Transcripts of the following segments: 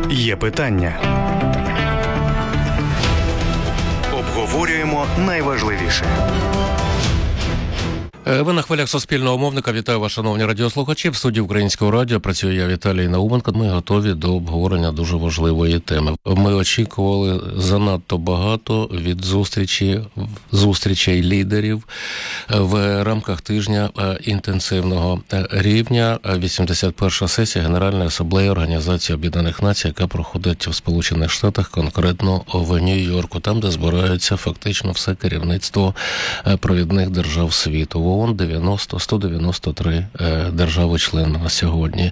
Є питання. Обговорюємо найважливіше. Ви на хвилях Суспільного мовника. Вітаю вас, шановні радіослухачі. В студії Українського радіо працюю я, Віталій Науменко. Ми готові до обговорення дуже важливої теми. Ми очікували занадто багато від зустрічей лідерів в рамках тижня інтенсивного рівня. 81-ша сесія Генеральної асамблеї Організації Об'єднаних Націй, яка проходить в Сполучених Штатах, конкретно в Нью-Йорку, там, де збирається фактично все керівництво провідних держав світу. В ООН 193 держави-члени на сьогодні.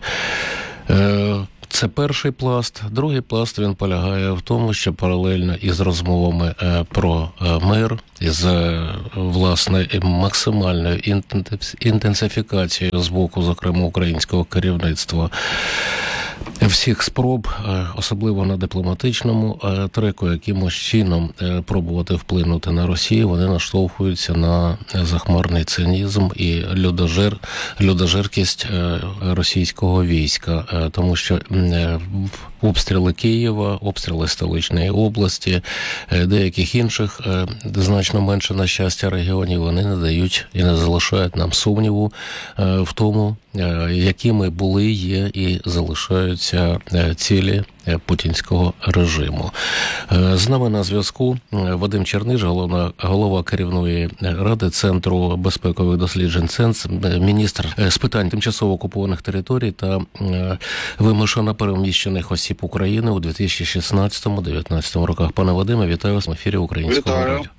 Це перший пласт. Другий пласт, він полягає в тому, що паралельно із розмовами про мир, із, власне, максимальною інтенсифікацією з боку, зокрема, українського керівництва, всіх спроб, особливо на дипломатичному треку, якимось чином пробувати вплинути на Росію, вони наштовхуються на захмарний цинізм і людожеркість російського війська, тому що обстріли Києва, обстріли столичної області, деяких інших, значно менше, на щастя, регіонів, вони не дають і не залишають нам сумніву в тому, якими були, є і залишаються цілі путінського режиму. З нами на зв'язку Вадим Черниш, голова керівної ради Центру безпекових досліджень ЦЕНС, міністр з питань тимчасово окупованих територій та вимушено переміщених осіб України у 2016-2019 роках. Пане Вадиме, вітаю вас в ефірі Українського радіо.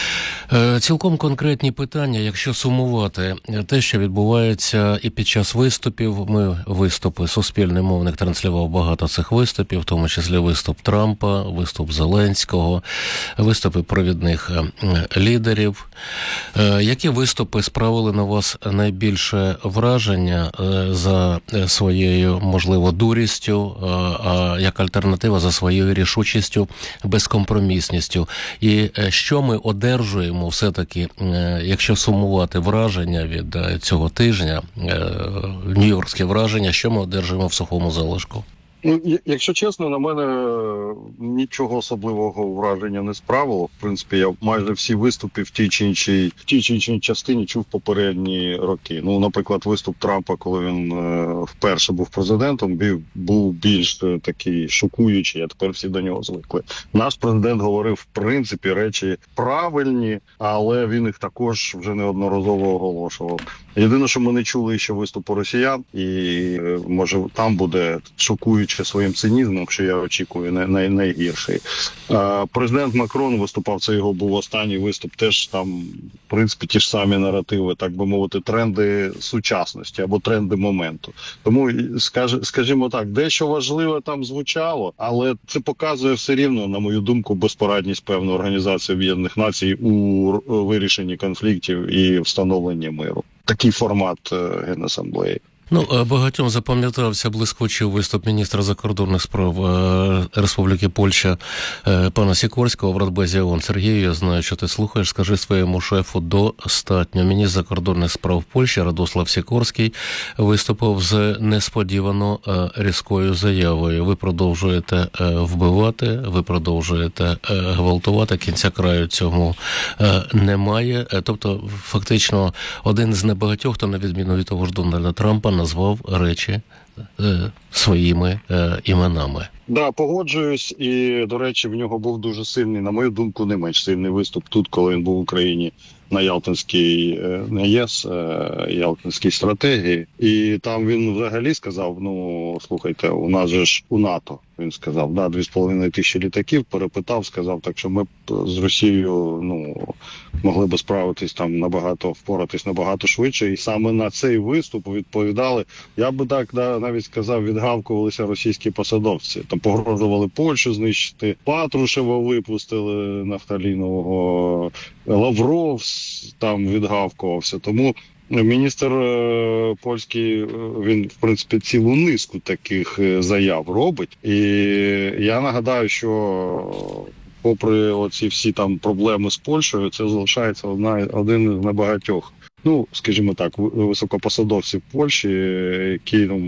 Цілком конкретні питання, якщо сумувати те, що відбувається і під час виступів. Виступи, суспільний мовник транслював багато цих виступів, в тому числі виступ Трампа, виступ Зеленського, виступи провідних лідерів. Які виступи справили на вас найбільше враження за своєю, можливо, дурістю, а як альтернатива за своєю рішучістю, безкомпромісністю? І що ми одержуємо все-таки, якщо сумувати враження від цього тижня, нью-йоркське враження, що ми одержуємо в сухому залишку? Якщо чесно, на мене нічого особливого враження не справило. В принципі, я майже всі виступи в тій чи іншій частині чув попередні роки. Ну, наприклад, виступ Трампа, коли він вперше був президентом, був більш такий шокуючий, а тепер всі до нього звикли. Наш президент говорив, в принципі, речі правильні, але він їх також вже неодноразово оголошував. Єдине, що ми не чули ще виступу росіян, і може там буде шокуючи своїм цинізмом, що я очікую, найгірший. Президент Макрон виступав, це його був останній виступ, теж там, в принципі, ті ж самі наративи, так би мовити, тренди сучасності або тренди моменту. Тому, скажімо так, дещо важливе там звучало, але це показує все рівно, на мою думку, безпорадність певної Організації Об'єднаних Націй у вирішенні конфліктів і встановленні миру. Такий формат Генасамблеї. Багатьом запам'ятався блискучий виступ міністра закордонних справ Республіки Польща пана Сікорського в Радбезі ООН. Сергію, я знаю, що ти слухаєш, скажи своєму шефу достатньо. Міністр закордонних справ Польщі Радослав Сікорський виступив з несподівано різкою заявою. Ви продовжуєте вбивати, ви продовжуєте гвалтувати, кінця краю цьому немає. Тобто, фактично, один з небагатьох, хто на відміну від того ж Дональда Трампа, назвав речі своїми іменами. Да, погоджуюсь, і, до речі, в нього був дуже сильний, на мою думку, не менш сильний виступ тут, коли він був в Україні на Ялтинській ЄС, Ялтинській стратегії. І там він взагалі сказав, слухайте, у нас же ж у НАТО, він сказав, 2,5 тисячі літаків, перепитав, сказав, так що ми б з Росією, могли б впоратись набагато швидше. І саме на цей виступ відповідали, я би так навіть сказав, відгавкувалися російські посадовці. Там погрожували Польщу знищити, Патрушева випустили, Нафталінового, Лавров там відгавкувався. Тому міністр польський, він, в принципі, цілу низку таких заяв робить. І я нагадаю, що попри оці всі там проблеми з Польщею, це залишається один з небагатьох, скажімо так, високопосадовців Польщі, які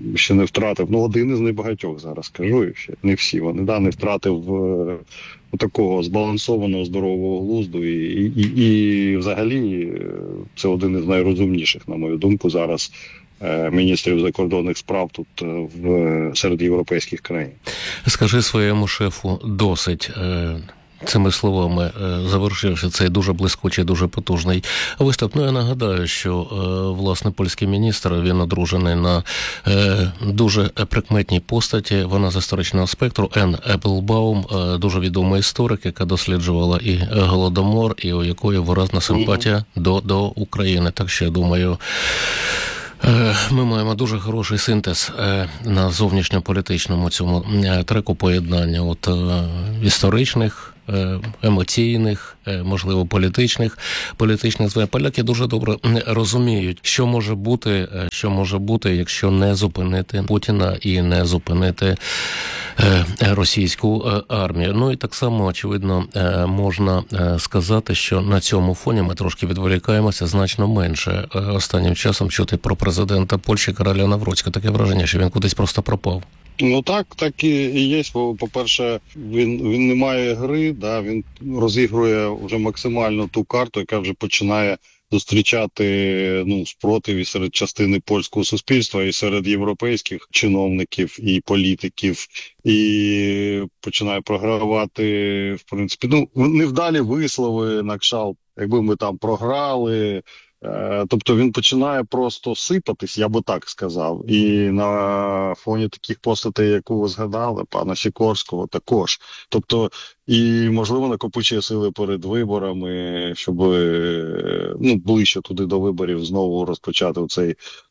ще не втратив, один із небагатьох зараз скажу, і ще не всі вони, не втратив такого збалансованого, здорового глузду і взагалі це один із найрозумніших, на мою думку, зараз міністрів закордонних справ тут серед європейських країн. Скажи своєму шефу досить. Цими словами завершився цей дуже блискучий, дуже потужний виступ. Я нагадаю, що, власне, польський міністр, він одружений на дуже прикметній постаті, вона з історичного спектру, Енн Еплбаум, дуже відома історик, яка досліджувала і Голодомор, і у якої виразна симпатія до України. Так що, я думаю, ми маємо дуже хороший синтез на зовнішньополітичному цьому треку поєднання історичних, емоційних, можливо, політичних звань. Поляки дуже добре розуміють, що може бути, якщо не зупинити Путіна і не зупинити російську армію. І так само, очевидно, можна сказати, що на цьому фоні ми трошки відволікаємося, значно менше останнім часом чути про президента Польщі Кароля Навроцького. Таке враження, що він кудись просто пропав. Так і є. По-перше, він не має гри, він розігрує вже максимально ту карту, яка вже починає зустрічати спротив і серед частини польського суспільства, і серед європейських чиновників і політиків, і починає програвати, в принципі, невдалі вислови на кшталт, якби ми там програли. Тобто він починає просто сипатись, я би так сказав. І на фоні таких постатей, яку ви згадали, пана Сікорського, також. Тобто, і, можливо, накопичує сили перед виборами, щоб ближче туди до виборів знову розпочати цей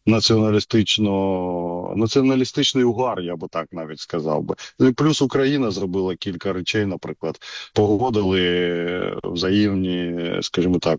націоналістичний угар, я би так навіть сказав би. І плюс Україна зробила кілька речей, наприклад, погодили взаємні, скажімо так,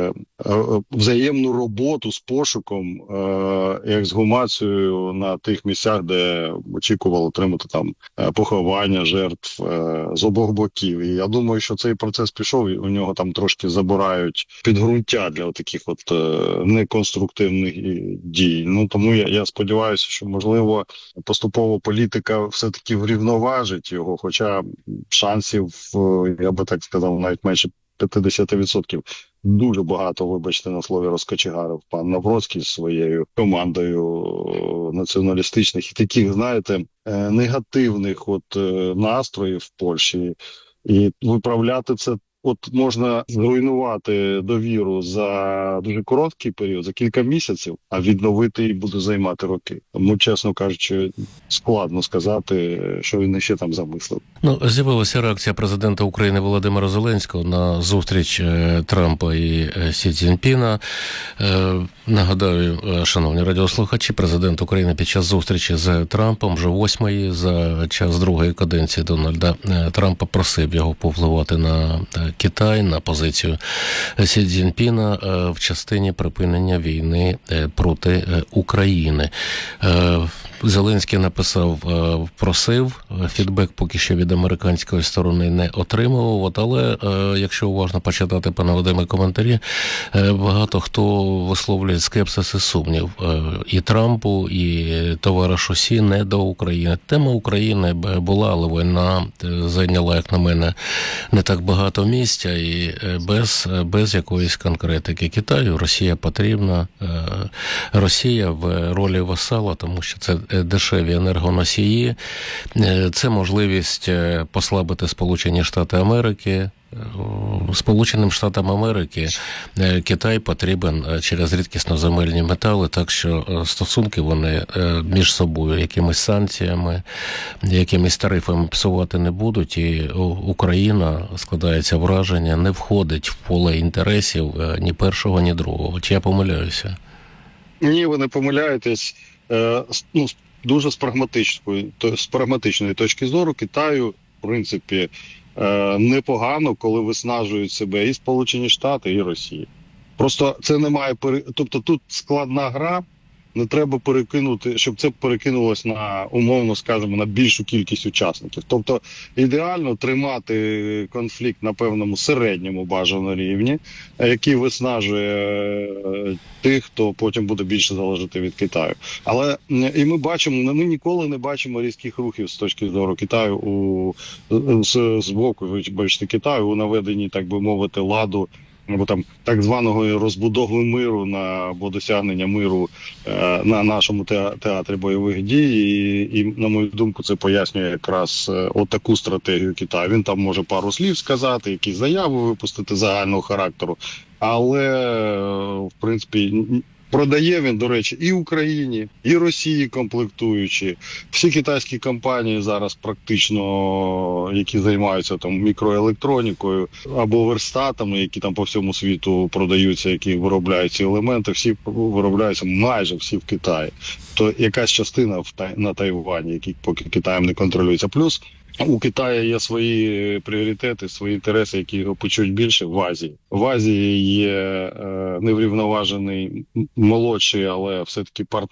взаємну роботу з пошуком і ексгумацією на тих місцях, де очікували отримати там поховання жертв з обох боків. І я думаю, що цей процес пішов, і у нього там трошки забирають підґрунтя для таких неконструктивних дій. Тому я сподіваюся, що, можливо, поступово політика все-таки врівноважить його, хоча шансів, я би так сказав, навіть менше 50%. Дуже багато, вибачте на слові, розкочегарив пан Навроцький зі своєю командою націоналістичних і таких, знаєте, негативних настроїв в Польщі. І виправляти це можна зруйнувати довіру за дуже короткий період, за кілька місяців, а відновити її буде займати роки. Тому, чесно кажучи, складно сказати, що він ще там замислив. З'явилася реакція президента України Володимира Зеленського на зустріч Трампа і Сі Цзіньпіна. Нагадаю, шановні радіослухачі, президент України під час зустрічі з Трампом, вже 8-ї, за час другої каденції Дональда Трампа, просив його повпливати на Китай, на позицію Сі Цзіньпіна в частині припинення війни проти України. Зеленський написав, просив, фідбек поки що від американської сторони не отримував, але якщо уважно почитати, пане Вадиме, коментарі, багато хто висловлює скепсис і сумнів і Трампу, і товаришу Сі не до України. Тема України була, але війна зайняла, як на мене, не так багато місця, і без якоїсь конкретики. Китаю Росія потрібна, Росія в ролі васала, тому що це дешеві енергоносії, це можливість послабити Сполучені Штати Америки. Сполученим Штатам Америки Китай потрібен через рідкісноземельні метали, так що стосунки вони між собою якимись санкціями, якимись тарифами псувати не будуть, і Україна, складається враження, не входить в поле інтересів ні першого, ні другого. Чи я помиляюся? Ні, ви не помиляєтесь. Дуже з прагматичної точки зору Китаю, в принципі, непогано, коли виснажують себе і Сполучені Штати, і Росія. Просто це немає тобто тут складна гра, не треба перекинути, щоб це перекинулось на, умовно скажемо, на більшу кількість учасників. Тобто ідеально тримати конфлікт на певному середньому бажаному рівні, який виснажує тих, хто потім буде більше залежати від Китаю. Але і ми бачимо, ми ніколи не бачимо різких рухів з точки зору Китаю з боку, бачите, Китаю у наведенні, так би мовити, ладу або там так званого розбудови миру або досягнення миру на нашому театрі бойових дій. І на мою думку, це пояснює якраз отаку стратегію Китаю. Він там може пару слів сказати, якісь заяви випустити загального характеру, але в принципі продає він, до речі, і Україні, і Росії комплектуючі. Всі китайські компанії зараз практично, які займаються там мікроелектронікою або верстатами, які там по всьому світу продаються, які виробляють ці елементи, всі виробляються майже всі в Китаї. То якась частина на Тайвані, який поки Китаєм не контролюється. Плюс у Китаю є свої пріоритети, свої інтереси, які його печуть більше в Азії. В Азії є неврівноважений молодший, але все-таки партнер